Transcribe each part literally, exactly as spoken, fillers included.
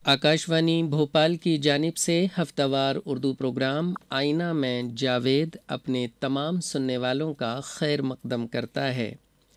आकाशवाणी भोपाल की जानिब से हफ्तावार उर्दू प्रोग्राम आईना में जावेद अपने तमाम सुनने वालों का खैर मकदम करता है।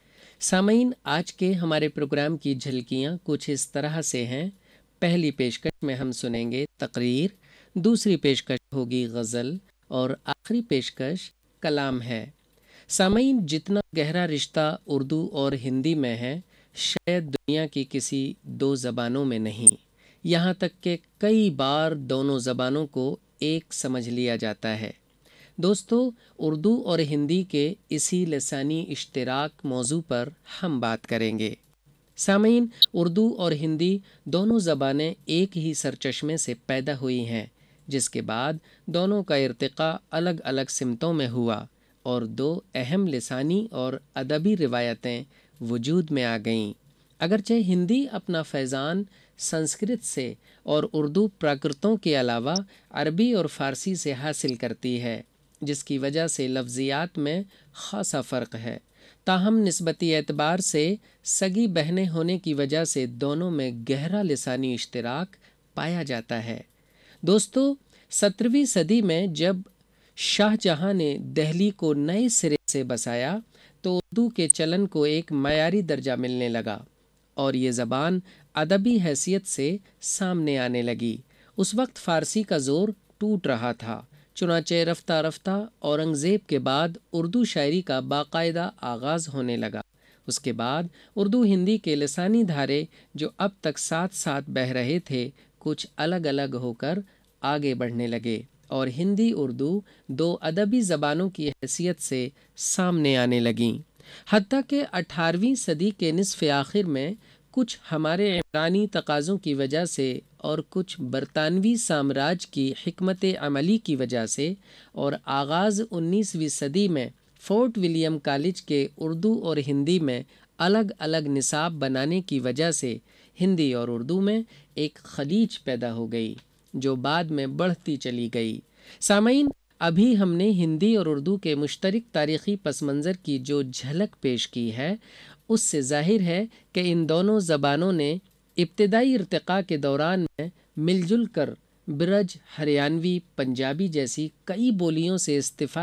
सामीन, आज के हमारे प्रोग्राम की झलकियाँ कुछ इस तरह से हैं। पहली पेशकश में हम सुनेंगे तकरीर, दूसरी पेशकश होगी गज़ल और आखिरी पेशकश कलाम है। सामीन, जितना गहरा रिश्ता उर्दू और हिंदी में है शायद दुनिया की किसी दो ज़बानों में नहीं। यहाँ तक कि कई बार दोनों ज़बानों को एक समझ लिया जाता है। दोस्तों, उर्दू और हिंदी के इसी लसानी इश्तिराक मौजू पर हम बात करेंगे। सामीन, उर्दू और हिंदी दोनों ज़बानें एक ही सरचश्मे से पैदा हुई हैं, जिसके बाद दोनों का इर्तिक़ा अलग अलग सिमतों में हुआ और दो अहम लसानी और अदबी रिवायतें वजूद में आ गईं। अगरचे हिंदी अपना फैज़ान संस्कृत से और उर्दू प्राकृतों के अलावा अरबी और फ़ारसी से हासिल करती है, जिसकी वजह से लफ्ज़ियात में ख़ासा फ़र्क है। ताहम निस्बती एतबार से सगी बहनें होने की वजह से दोनों में गहरा लिसानी इश्तिराक पाया जाता है। दोस्तों, सत्रहवीं सदी में जब शाहजहां ने दिल्ली को नए सिरे से बसाया तो उर्दू के चलन को एक मयारी दर्जा मिलने लगा और ये ज़बान अदबी हैसियत से सामने आने लगी। उस वक्त फ़ारसी का ज़ोर टूट रहा था, चुनाचे रफ्ता रफ्ता औरंगज़ेब के बाद उर्दू शायरी का बाकायदा आगाज़ होने लगा। उसके बाद उर्दू हिंदी के लसानी धारे जो अब तक साथ साथ बह रहे थे, कुछ अलग अलग होकर आगे बढ़ने लगे और हिंदी उर्दू दो अदबी ज़बानों की हैसियत से सामने आने लगीं। हत्ता कि अठारहवीं सदी के निसफ़ आखिर में कुछ हमारे इमरानी तकाज़ों की वजह से और कुछ बरतानवी साम्राज्य की हिकमत अमली की वजह से और आगाज़ उन्नीसवीं सदी में फोर्ट विलियम कॉलेज के उर्दू और हिंदी में अलग अलग निसाब बनाने की वजह से हिंदी और उर्दू में एक खलीज पैदा हो गई जो बाद में बढ़ती चली गई। सामीन, अभी हमने हिंदी और उर्दू के मुश्तरक तारीख़ी पस मंज़र की जो झलक पेश की है, उससे ज़ाहिर है कि इन दोनों ज़बानों ने इब्तिदाई इर्तिक़ा के दौरान में मिलजुल कर ब्रज, हरियाणवी, पंजाबी जैसी कई बोलियों से इस्तिफ़ादा